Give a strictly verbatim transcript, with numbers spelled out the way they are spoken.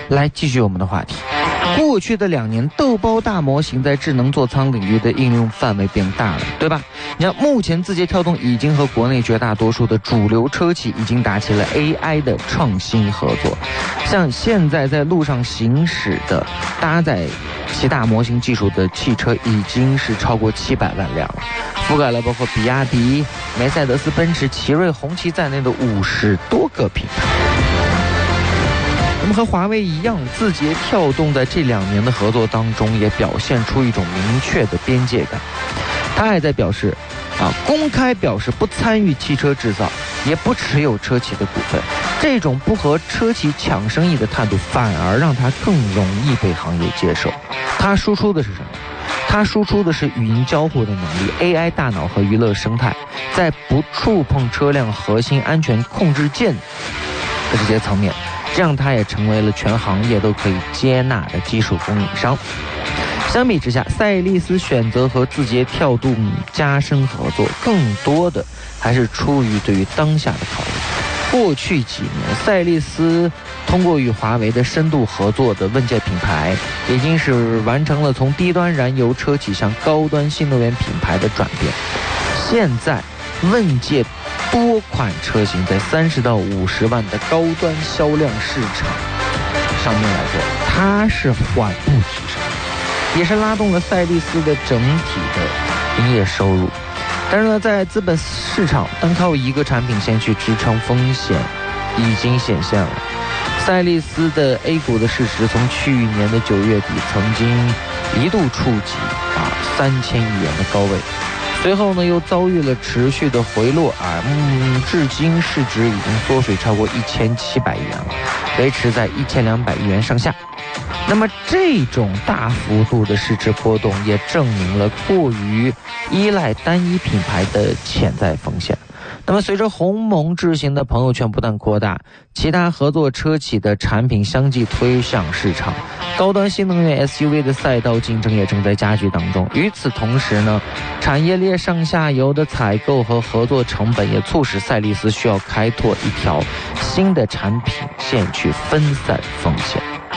来继续我们的话题。过去的两年，豆包大模型在智能座舱领域的应用范围变大了，对吧？你看，目前字节跳动已经和国内绝大多数的主流车企已经打起了 A I 的创新合作。像现在在路上行驶的搭载其大模型技术的汽车已经是超过七百万辆了，覆盖了包括比亚迪、梅赛德斯奔驰、奇瑞、红旗在内的五十多个品牌。那么和华为一样，字节跳动在这两年的合作当中也表现出一种明确的边界感。他还在表示啊，公开表示不参与汽车制造，也不持有车企的股份。这种不和车企抢生意的态度，反而让他更容易被行业接受。他输出的是什么？他输出的是语音交互的能力、A I 大脑和娱乐生态，在不触碰车辆核心安全控制键的这些层面，这样它也成为了全行业都可以接纳的技术供应商。相比之下，赛力斯选择和字节跳动加深合作，更多的还是出于对于当下的考虑。过去几年，赛力斯通过与华为的深度合作的问界品牌，已经是完成了从低端燃油车企向高端新能源品牌的转变。现在问界多款车型在三十到五十万的高端销量市场上面来说，它是缓步提升，也是拉动了赛力斯的整体的营业收入。但是呢，在资本市场单靠一个产品线去支撑风险已经显现了。赛力斯的 A 股的市值从去年的九月底曾经一度触及啊三千亿元的高位，随后呢又遭遇了持续的回落啊，嗯，至今市值已经缩水超过一千七百亿元了，维持在一千两百亿元上下。那么这种大幅度的市值波动，也证明了过于依赖单一品牌的潜在风险。那么随着鸿蒙智行的朋友圈不断扩大，其他合作车企的产品相继推向市场，高端新能源 S U V 的赛道竞争也正在加剧当中。与此同时呢，产业链上下游的采购和合作成本也促使赛力斯需要开拓一条新的产品线去分散风险。